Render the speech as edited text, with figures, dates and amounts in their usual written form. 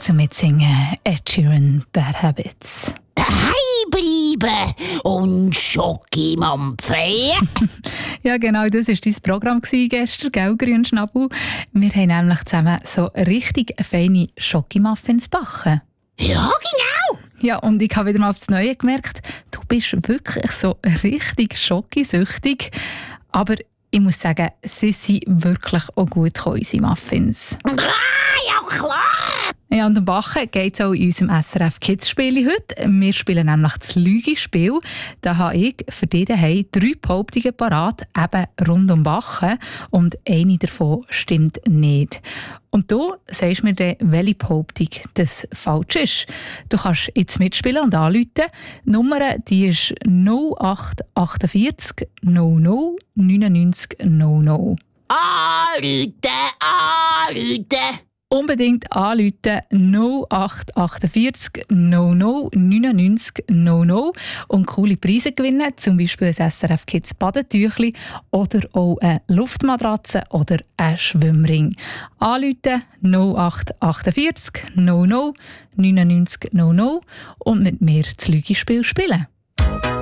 zum Mitsingen Ed Sheeran, Bad Habits. Daheim bleiben und Schoki mampfen. Ja, genau, das war dein Programm gestern, gell, Grünschnabel? Wir haben nämlich zusammen so richtig feine Schokimuffins backen. Ja, genau. Ja, und ich habe wieder mal aufs Neue gemerkt, du bist wirklich so richtig schokisüchtig. Aber ich muss sagen, sie sind wirklich auch gut gekommen, unsere Muffins. Ja, klar. Ja, und um Backen geht es auch in unserem SRF Kids-Spiel heute. Wir spielen nämlich das Lüge-Spiel. Da habe ich für dich daheim 3 Behauptungen parat, eben rund um Backen. Und eine davon stimmt nicht. Und du sagst mir dann, welche Behauptung das falsch ist. Du kannst jetzt mitspielen und anrufen. Die Nummer die ist 0848 00 99 00. Anrufen. Unbedingt anrufen 0848 00 99 00 und coole Preise gewinnen, zum Beispiel ein SRF Kids Badetüchli oder auch eine Luftmatratze oder ein Schwimmring. Anrufen 0848 00 99 00 und mit mir das Lügespiel spielen.